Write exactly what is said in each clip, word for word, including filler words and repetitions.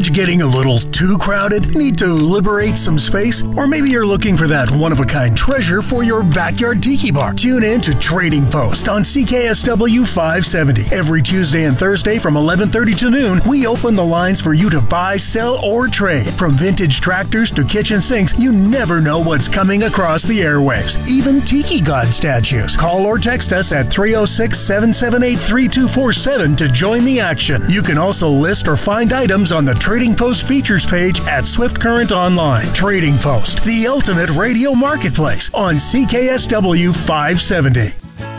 garage getting a little too crowded? Need to liberate some space? Or maybe you're looking for that one-of-a-kind treasure for your backyard tiki bar? Tune in to Trading Post on C K S W five seventy. Every Tuesday and Thursday from eleven thirty to noon, we open the lines for you to buy, sell, or trade. From vintage tractors to kitchen sinks, you never know what's coming across the airwaves. Even tiki god statues. Call or text us at three oh six, seven seven eight, three two four seven to join the action. You can also list or find items on the Trading Post features page at Swift Current Online. Trading Post, the ultimate radio marketplace on C K S W five seventy.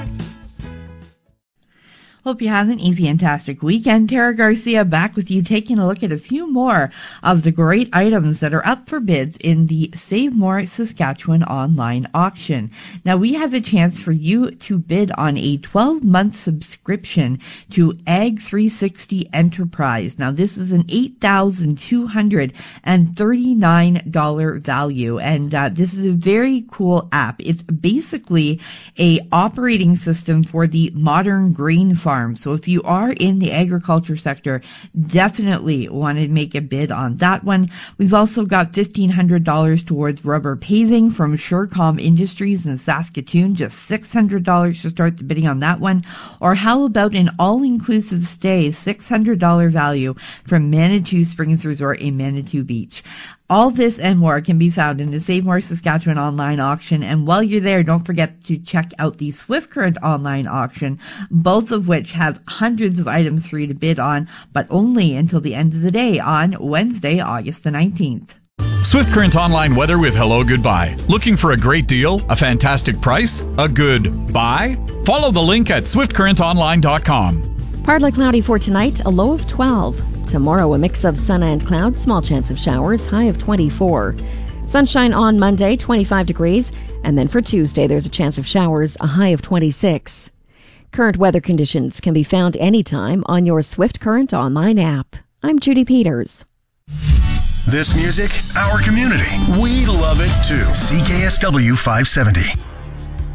Hope you're having a fantastic weekend. Tara Garcia back with you, taking a look at a few more of the great items that are up for bids in the Save More Saskatchewan online auction. Now, we have a chance for you to bid on a twelve-month subscription to Ag three sixty Enterprise. Now, this is an eight thousand two hundred thirty-nine dollars value, and uh, this is a very cool app. It's basically a operating system for the modern grain farm. So if you are in the agriculture sector, definitely want to make a bid on that one. We've also got fifteen hundred dollars towards rubber paving from Surecom Industries in Saskatoon, just six hundred dollars to start the bidding on that one. Or how about an all-inclusive stay, six hundred dollars value from Manitou Springs Resort in Manitou Beach. All this and more can be found in the Save More Saskatchewan online auction. And while you're there, don't forget to check out the Swift Current online auction, both of which have hundreds of items for you to bid on, but only until the end of the day on Wednesday, August the nineteenth. Swift Current Online weather with Hello Goodbye. Looking for a great deal, a fantastic price, a good buy? Follow the link at swift current online dot com. Partly cloudy for tonight, a low of twelve. Tomorrow, a mix of sun and clouds, small chance of showers, high of twenty-four. Sunshine on Monday, twenty-five degrees. And then for Tuesday, there's a chance of showers, a high of twenty-six. Current weather conditions can be found anytime on your Swift Current online app. I'm Judy Peters. This music, our community. We love it too. C K S W five seventy.